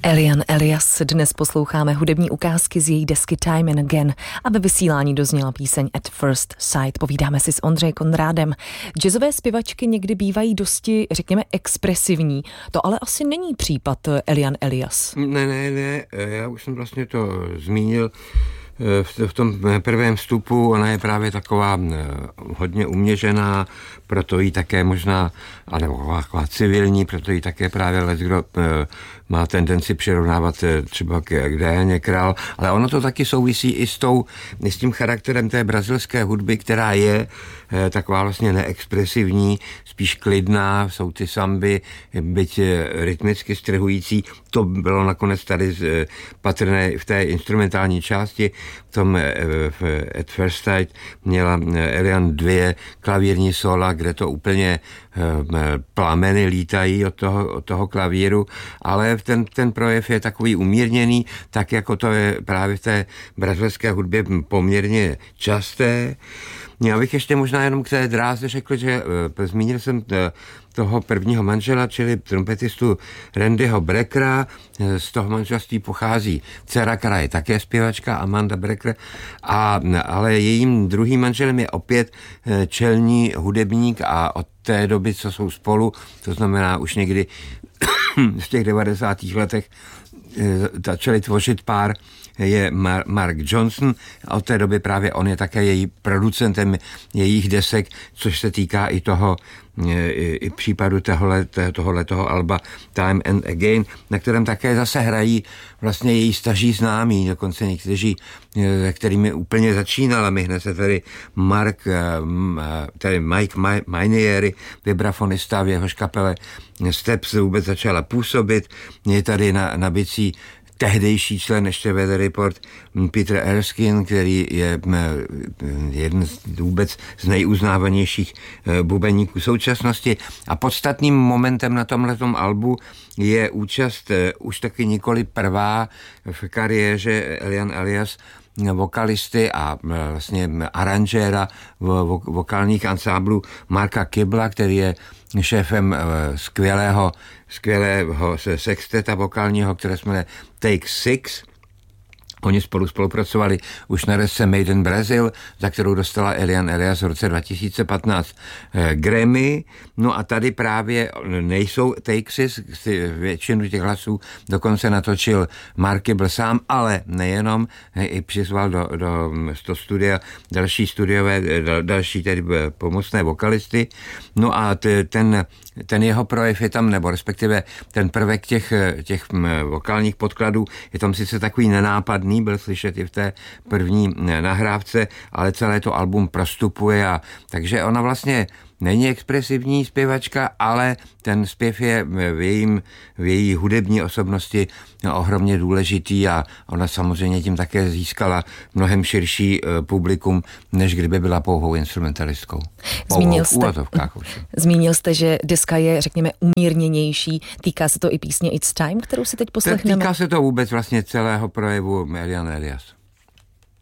Elian Elias. Dnes posloucháme hudební ukázky z její desky Time and Again a ve vysílání dozněla píseň At First Sight. Povídáme si s Ondřejem Konrádem. Jazzové zpěvačky někdy bývají dosti, řekněme, expresivní. To ale asi není případ Elian Elias. Ne, já už jsem vlastně to zmínil v tom prvém vstupu. Ona je právě taková hodně uměžená, proto jí také možná, nebo taková civilní, proto jí také právě leckdo má tendenci přirovnávat třeba k Dianě Král, ale ono to taky souvisí i s tím charakterem té brazilské hudby, která je taková vlastně neexpresivní, spíš klidná, jsou ty samby, byť rytmicky strhující. To bylo nakonec tady patrné v té instrumentální části. V tom At First Sight měla Elian 2 klavírní sola, kde to úplně plameny lítají od toho klavíru, ale ten projev je takový umírněný, tak jako to je právě v té brazilské hudbě poměrně časté. Já bych ještě možná jenom k té dráze řekl, že zmínil jsem toho prvního manžela, čili trumpetistu Randyho Breckera. Z toho manželství pochází dcera, která je také zpěvačka, Amanda Brecker, ale jejím druhým manželem je opět čelní hudebník a od té doby, co jsou spolu, to znamená už někdy v těch 90. letech začali tvořit pár, je Mark Johnson a od té doby právě on je také její producentem jejich desek, což se týká i toho i případu tohoto alba Time and Again, na kterém také zase hrají vlastně její staří známí, dokonce někteří, kterými úplně začínala. Myhne se tady Mike Mainieri, vibrafonista, v jehož kapele Steps vůbec začala působit. Je tady na bicí tehdejší člen ještě Weather Report Peter Erskine, který je jeden vůbec z nejuznávanějších bubeníků současnosti. A podstatným momentem na tomhletom albu je účast už taky nikoli prvá v kariéře Elian Elias, vokalisty a vlastně aranžéra vokálních ansáblů Marka Kibla, který je šéfem skvělého sexteta vokálního, které se jmenuje Take Six. Oni spolupracovali už na desce Made in Brazil, za kterou dostala Elian Elias v roce 2015 Grammy. No a tady právě nejsou takesy, většinu těch hlasů dokonce natočil Mark Kibble sám, ale nejenom, i přizval do studia další tedy pomocné vokalisty. No a ten jeho projev je tam, nebo respektive ten prvek těch vokálních podkladů je tam sice takový nenápadný, byl slyšet i v té první nahrávce, ale celé to album prostupuje, takže ona vlastně není expresivní zpěvačka, ale ten zpěv je v její hudební osobnosti ohromně důležitý a ona samozřejmě tím také získala mnohem širší publikum, než kdyby byla pouhou instrumentalistkou. Zmínil jste, že deska je, řekněme, umírněnější. Týká se to i písně It's Time, kterou si teď poslechneme? Týká se to vůbec vlastně celého projevu Elian Elias.